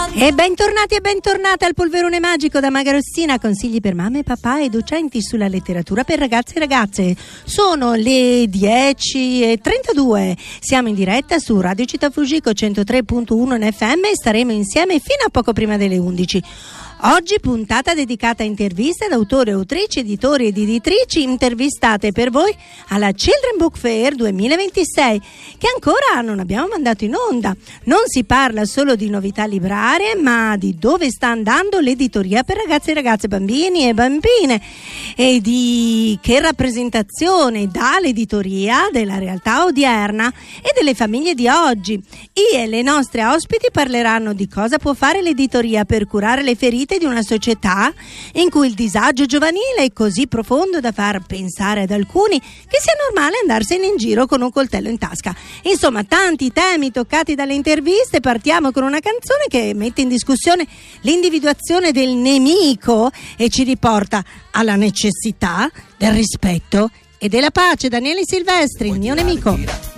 E bentornati e bentornate al Polverone Magico da Maga Rossina, consigli per mamme, papà e docenti sulla letteratura per ragazzi e ragazze. Sono le 10:32, siamo in diretta su Radio Città Fugico 103.1 in FM e staremo insieme fino a poco prima delle 11. Oggi puntata dedicata a interviste ad autori, autrici, editori ed editrici intervistate per voi alla Children Book Fair 2026 che ancora non abbiamo mandato in onda. Non si parla solo di novità librarie ma di dove sta andando l'editoria per ragazzi e ragazze, bambini e bambine e di che rappresentazione dà l'editoria della realtà odierna e delle famiglie di oggi. Io e le nostre ospiti parleranno di cosa può fare l'editoria per curare le ferite di una società in cui il disagio giovanile è così profondo da far pensare ad alcuni che sia normale andarsene in giro con un coltello in tasca. Insomma, tanti temi toccati dalle interviste. Partiamo con una canzone che mette in discussione l'individuazione del nemico e ci riporta alla necessità del rispetto e della pace. Daniele Silvestri, il mio nemico.